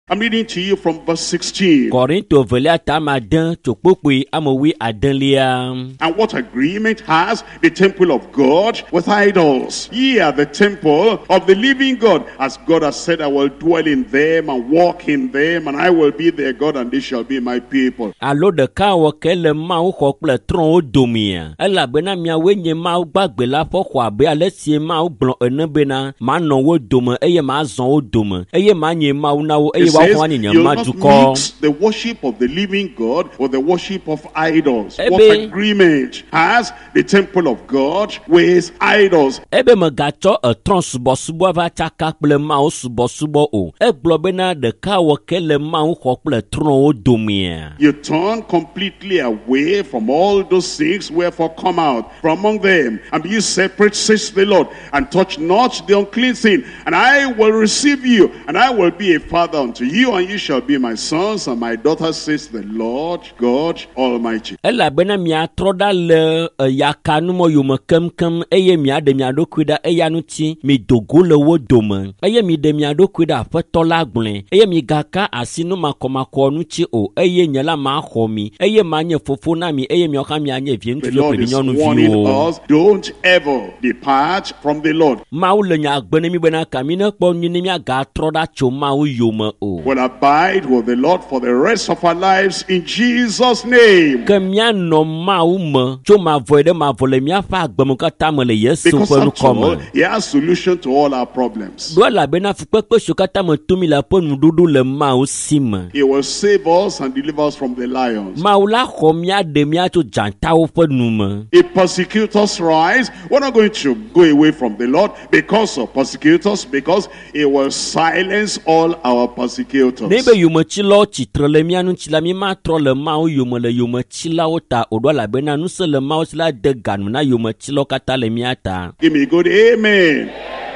I'm reading to you from verse 16. Korinto velia tamadan chokpokwe amowi adanlia. And what agreement has the temple of God with idols? Ye are the temple of the living God. As God has said, I will dwell in them and walk in them, and I will be their God, and they shall be my people. Alo de ka wo kele ma wo kple tron o domia. Ela bena mia wenye ma wo gbagbe la fo kwa be alesie ma wo blon ene bena ma no wo dome eye ma zon wo dome. Eye ma nye ma wo na wo eye wa kwa ni nyama duko. Mix the worship of the living God with the worship of idols. What agreement has the temple of God with idols? Ebe me gacho a tron subo va chaka kple ma wo subo o. E globena de ka wo kele ma wo kple tron o domia. You turn completely away from all those things, wherefore come out from among them and be ye separate, says the Lord, and touch not the unclean thing, and I will receive you, and I will be a father unto you, and you shall be my sons and my daughters, says the Lord God Almighty. Ela bena mia troda le yakanu mo yuma kem eye mia de mia do kwida eya no ti mi dogo le wo dome eye mi de mia do kwida feto la gblen eye mi gaka asinu makomako nu ti o eye nyela ma khomi eye ma nye fofo na mi eye mi oka mi anye vie ntu lo pe nyonu vi o. Don't ever depart from the Lord. Ma u le nya gbene mi bena kamina kpo nyini mi aga troda cho ma u yoma o. Will abide with the Lord for the rest of our lives in Jesus' name. Kemia no ma u me cho ma voide ma vole mi afa agbemu kata me le Yesu pelu koma. He has solution to all our problems. Do la bena fukpe so kata me tumi la po nududu le ma u sim. He will save us and deliver us from the lions. Ma u la khomia de mi ato janta u pe nume. If persecutors rise, we're not going to go away from the Lord because of persecutors, because it will silence all our persecutors. Nebe yume chilo chitre le mi anu chila mi ma tro le ma u yume le yume chila ota odo la bena nu se le ma u chila de ganu na yume chilo kata le mi ata. Give me a good amen.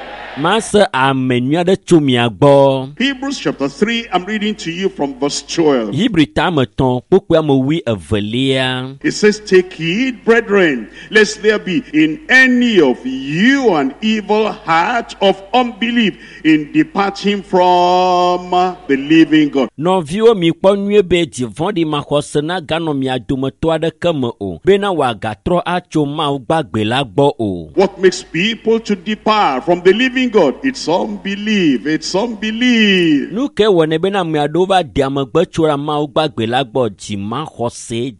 Master amenya de chumia gbo. Hebrews chapter 3, I'm reading to you from verse 12. Hebrew tameton pokwa mo wi evelia. It says, take heed, brethren, lest there be in any of you an evil heart of unbelief in departing from the living God. No view mi kponwe be divandi makosena gano mi adumeto ade keme o. Bena wa gatro acho ma gbagbe la gbo o. What makes people to depart from the living God? It's unbelief. It's unbelief. Nuke wone bena mi adova diamagbe chora ma gbagbe la gbo jima khose.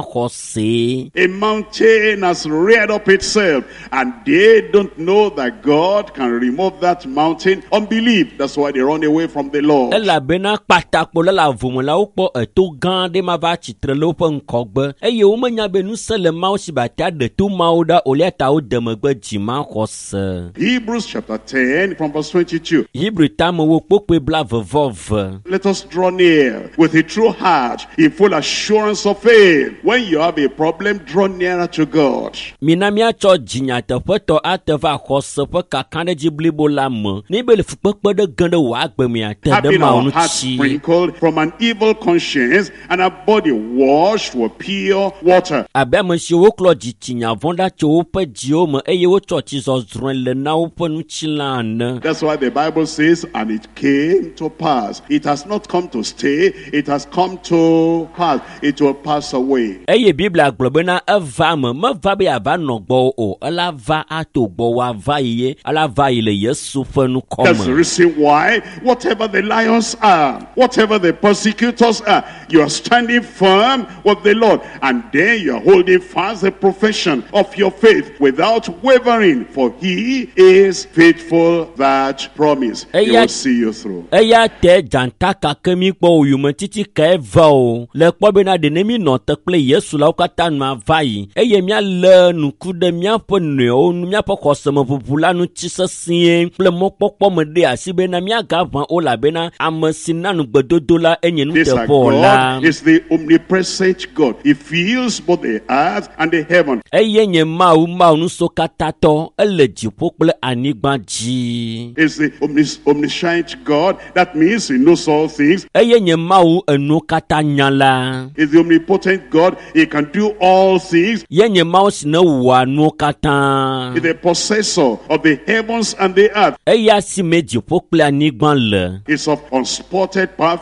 A mountain has reared up itself, and they don't know that God can remove that mountain. Unbelief. That's why they run away from the Lord. Ela bena patakpo la vumula upo eto gande ma va chitre lo pe nkogbe. Eye o menya benu sele ma o sibata de tu mauda oliata o demegbe jima khose. Hebrews chapter 10 from verse 22. Hebrew tamo wo pokwe bla vevov. Let us draw near with a true heart, in full assurance of faith. When you have a problem, draw nearer to God. Minamia cho jinyata poto ateva khose pe kakande jiblibo lam. Ni be le fukpe de gande wa agbemi ate de ma onu heart sprinkled from an evil conscience and a body washed with pure water. Abe monsieur wo klo jitinya vonda cho pe jio me eye wo cho Jesus dron le na wo pe nu chilan. That's why the Bible says, and it came to pass. It has not come to stay, it has come to pass. It will pass away. Eye Biblia globena eva me va be ava no gbo o ala va ato gbo wa va ye ala va ile Yesu fe nu come. That's the reason why whatever the lions are, whatever the persecutors are, you are standing firm with the Lord, and then you are holding fast the profession of your faith without wavering, for he is faithful that promise. He will see you through. Eya te janta ka kemi gbo yume titi ka eva o le kpo be na de nemi no te ple Yesu la okata ma vai eye mia le nuku de mia po ne o mia po kosemo popula nu chisesie ple mo popo me de asibe na mia gavan o la be na amasina nu gbedodo la enye nu te po la. God is the omnipresent God. He fills both the earth and the heaven. Eye nye ma nu so katato ele jipo ple anigba ji. Is the omniscient God. That means he knows all things. Eye nye ma enu kata nyala. Is the omnipotent God. He can do all things. Ye nye ma sine wa nu kata. Is the possessor of the heavens and the earth. Eya si me jipo ple anigba le. Is of unspotted, perfect